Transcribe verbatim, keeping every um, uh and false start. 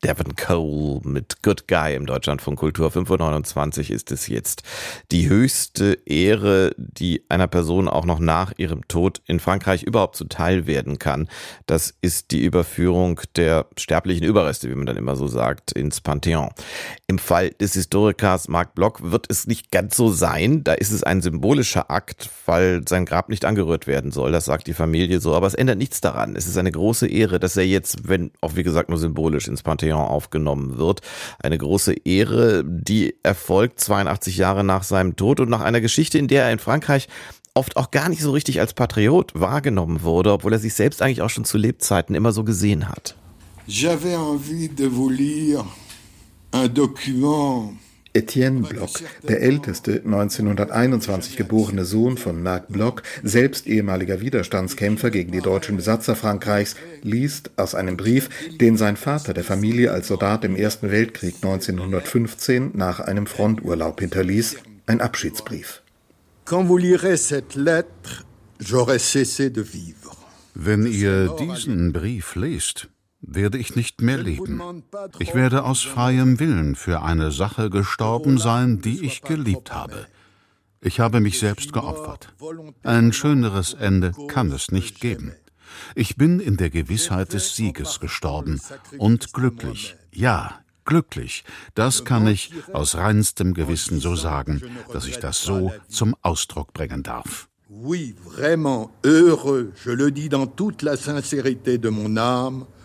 Devon Cole mit Good Guy im Deutschlandfunk Kultur. fünf Uhr neunundzwanzig ist es jetzt. Die höchste Ehre, die einer Person auch noch nach ihrem Tod in Frankreich überhaupt zuteil werden kann, das ist die Überführung der sterblichen Überreste, wie man dann immer so sagt, ins Pantheon. Im Fall des Historikers Marc Bloch wird es nicht ganz so sein. Da ist es ein symbolischer Akt, weil sein Grab nicht angerührt werden soll. Das sagt die Familie so. Aber es ändert nichts daran. Es ist eine große Ehre, dass er jetzt, wenn auch wie gesagt nur symbolisch, ins Pantheon aufgenommen wird. Eine große Ehre, die erfolgt zweiundachtzig Jahre nach seinem Tod und nach einer Geschichte, in der er in Frankreich oft auch gar nicht so richtig als Patriot wahrgenommen wurde, obwohl er sich selbst eigentlich auch schon zu Lebzeiten immer so gesehen hat. J'avais envie de vous lire un document. Etienne Bloch, der älteste neunzehnhunderteinundzwanzig geborene Sohn von Marc Bloch, selbst ehemaliger Widerstandskämpfer gegen die deutschen Besatzer Frankreichs, liest aus einem Brief, den sein Vater der Familie als Soldat im Ersten Weltkrieg neunzehnhundertfünfzehn nach einem Fronturlaub hinterließ, ein Abschiedsbrief. Quand vous lirez cette lettre, j'aurai cessé de vivre. Wenn ihr diesen Brief lest, werde ich nicht mehr leben. Ich werde aus freiem Willen für eine Sache gestorben sein, die ich geliebt habe. Ich habe mich selbst geopfert. Ein schöneres Ende kann es nicht geben. Ich bin in der Gewissheit des Sieges gestorben und glücklich, ja, glücklich. Das kann ich aus reinstem Gewissen so sagen, dass ich das so zum Ausdruck bringen darf. Oui, vraiment heureux, je le dis dans toute la sincérité de mon âme,